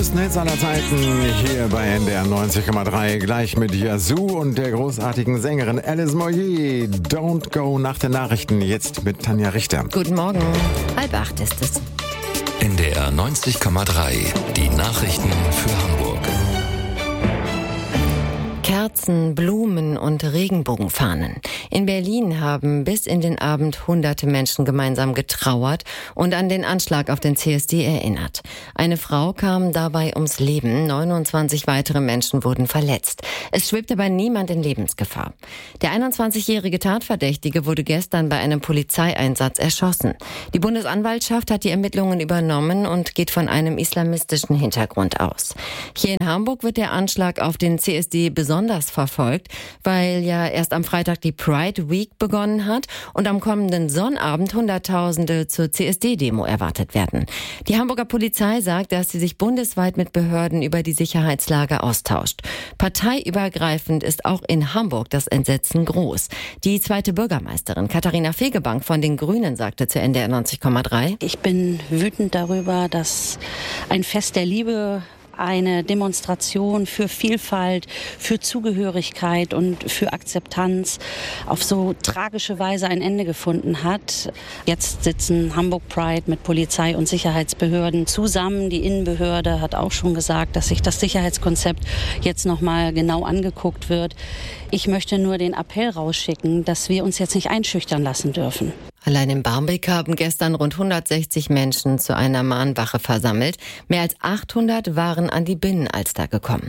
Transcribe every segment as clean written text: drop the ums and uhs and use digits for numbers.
Hits aller Zeiten hier bei NDR 90,3. Gleich mit Yazoo und der großartigen Sängerin Alice Moyer. Don't Go nach den Nachrichten. Jetzt mit Tanja Richter. Guten Morgen. 7:30 ist es. NDR 90,3. Die Nachrichten für Hamburg. Kerzen, Blumen und Regenbogenfahnen. In Berlin haben bis in den Abend hunderte Menschen gemeinsam getrauert und an den Anschlag auf den CSD erinnert. Eine Frau kam dabei ums Leben, 29 weitere Menschen wurden verletzt. Es schwebt aber niemand in Lebensgefahr. Der 21-jährige Tatverdächtige wurde gestern bei einem Polizeieinsatz erschossen. Die Bundesanwaltschaft hat die Ermittlungen übernommen und geht von einem islamistischen Hintergrund aus. Hier in Hamburg wird der Anschlag auf den CSD besonders verfolgt, weil ja erst am Freitag die Pride Week begonnen hat und am kommenden Sonnabend Hunderttausende zur CSD-Demo erwartet werden. Die Hamburger Polizei sagt, dass sie sich bundesweit mit Behörden über die Sicherheitslage austauscht. Parteiübergreifend ist auch in Hamburg das Entsetzen groß. Die zweite Bürgermeisterin Katharina Fegebank von den Grünen sagte zu NDR 90,3: Ich bin wütend darüber, dass ein Fest der Liebe, eine Demonstration für Vielfalt, für Zugehörigkeit und für Akzeptanz auf so tragische Weise ein Ende gefunden hat. Jetzt sitzen Hamburg Pride mit Polizei und Sicherheitsbehörden zusammen. Die Innenbehörde hat auch schon gesagt, dass sich das Sicherheitskonzept jetzt noch mal genau angeguckt wird. Ich möchte nur den Appell rausschicken, dass wir uns jetzt nicht einschüchtern lassen dürfen. Allein in Barmbek haben gestern rund 160 Menschen zu einer Mahnwache versammelt. Mehr als 800 waren an die Binnenalster gekommen.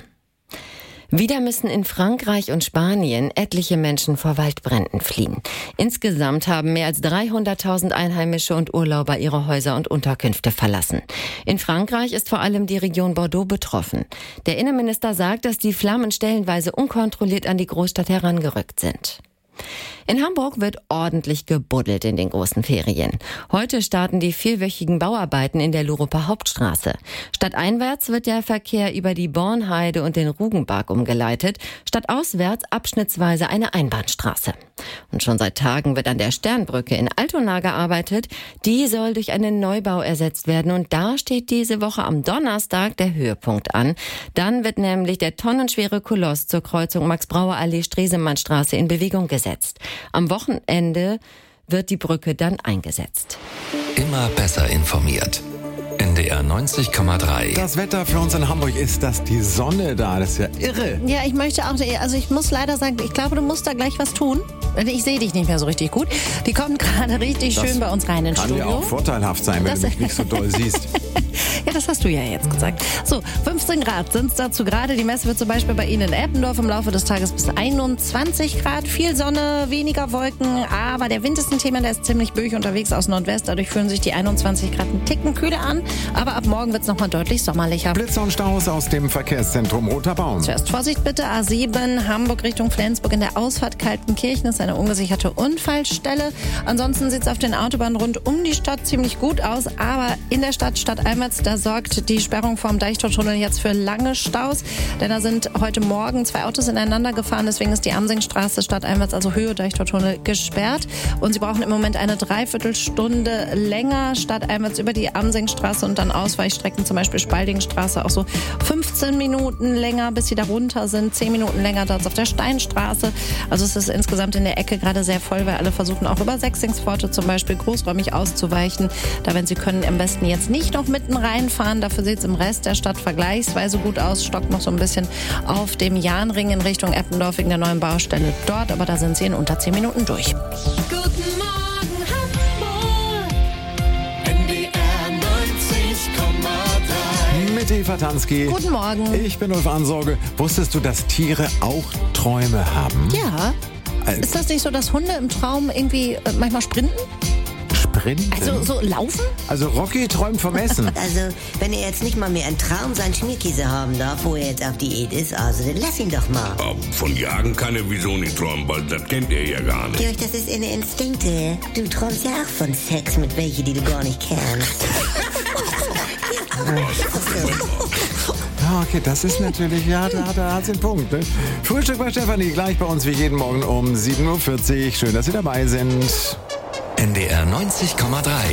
Wieder müssen in Frankreich und Spanien etliche Menschen vor Waldbränden fliehen. Insgesamt haben mehr als 300.000 Einheimische und Urlauber ihre Häuser und Unterkünfte verlassen. In Frankreich ist vor allem die Region Bordeaux betroffen. Der Innenminister sagt, dass die Flammen stellenweise unkontrolliert an die Großstadt herangerückt sind. In Hamburg wird ordentlich gebuddelt in den großen Ferien. Heute starten die 4-wöchigen Bauarbeiten in der Luruper Hauptstraße. Stadteinwärts wird der Verkehr über die Bornheide und den Rugenberg umgeleitet, stadtauswärts abschnittsweise eine Einbahnstraße. Und schon seit Tagen wird an der Sternbrücke in Altona gearbeitet. Die soll durch einen Neubau ersetzt werden und da steht diese Woche am Donnerstag der Höhepunkt an. Dann wird nämlich der tonnenschwere Koloss zur Kreuzung Max-Brauer-Allee-Stresemannstraße in Bewegung gesetzt. Am Wochenende wird die Brücke dann eingesetzt. Immer besser informiert. NDR 90,3. Das Wetter für uns in Hamburg ist, dass die Sonne da, das ist ja irre. Ja, ich möchte auch, also ich muss leider sagen, ich glaube, du musst da gleich was tun. Ich sehe dich nicht mehr so richtig gut. Die kommt gerade richtig schön bei uns rein ins Studio. Kann ja auch vorteilhaft sein, wenn du mich nicht so doll siehst. Ja, das hast du ja jetzt gesagt. So, 15 Grad sind es dazu gerade. Die Messe wird zum Beispiel bei Ihnen in Eppendorf im Laufe des Tages bis 21 Grad. Viel Sonne, weniger Wolken, aber der Wind ist ein Thema, der ist ziemlich böig unterwegs aus Nordwest. Dadurch fühlen sich die 21 Grad einen Ticken kühler an. Aber ab morgen wird es nochmal deutlich sommerlicher. Blitze und Staus aus dem Verkehrszentrum Roter Baum. Zuerst Vorsicht bitte, A7 Hamburg Richtung Flensburg in der Ausfahrt Kaltenkirchen ist eine ungesicherte Unfallstelle. Ansonsten sieht es auf den Autobahnen rund um die Stadt ziemlich gut aus, aber in der Stadt stadteinwärts, da sorgt die Sperrung vom Deichtortunnel jetzt für lange Staus, denn da sind heute Morgen 2 Autos ineinander gefahren, deswegen ist die Amsingstraße stadteinwärts, also Höhe Deichtortunnel, gesperrt und Sie brauchen im Moment eine Dreiviertelstunde länger stadteinwärts über die Amsingstraße und dann Ausweichstrecken, zum Beispiel Spaldingstraße, auch so 15 Minuten länger, bis Sie da runter sind, 10 Minuten länger dort auf der Steinstraße. Also es ist insgesamt in der Ecke gerade sehr voll, weil alle versuchen auch über Sechsingspforte zum Beispiel großräumig auszuweichen. Da, wenn Sie können, am besten jetzt nicht noch mitten reinfahren. Dafür sieht es im Rest der Stadt vergleichsweise gut aus. Stockt noch so ein bisschen auf dem Jahnring in Richtung Eppendorf wegen der neuen Baustelle dort. Aber da sind Sie in unter 10 Minuten durch. Guten Morgen, Hamburg. NDR 90,3. Mit Eva Tansky. Guten Morgen. Ich bin Ulf Ansorge. Wusstest du, dass Tiere auch Träume haben? Ja. Ist das nicht so, dass Hunde im Traum irgendwie manchmal sprinten? Sprinten? Also so laufen? Also Rocky träumt vom Essen. Also, wenn er jetzt nicht mal mehr einen Traum seinen Schmierkäse haben darf, wo er jetzt auf Diät ist, also dann lass ihn doch mal. Von Jagen kann er wieso nicht träumen, weil das kennt er ja gar nicht. Georg, das ist in den Instinkte. Du träumst ja auch von Sex mit welchen, die du gar nicht kennst. Okay, das ist natürlich, ja, da hat sie einen Punkt. Ne? Frühstück bei Stefanie, gleich bei uns wie jeden Morgen um 7:40 Uhr. Schön, dass Sie dabei sind. NDR 90,3.